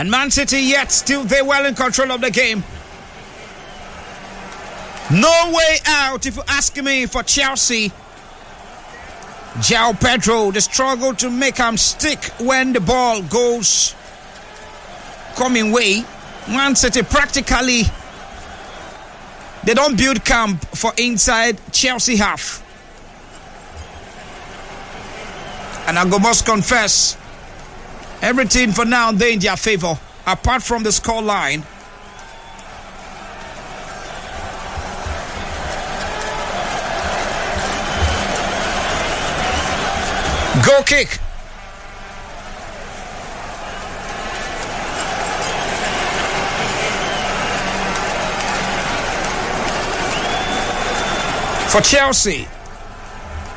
And Man City yet still very well in control of the game. No way out, if you ask me, for Chelsea. João Pedro, the struggle to make him stick when the ball goes coming way. Man City practically, they don't build camp for inside Chelsea half. And I must confess, everything for now they're in their favor, apart from the score line. Goal kick. For Chelsea.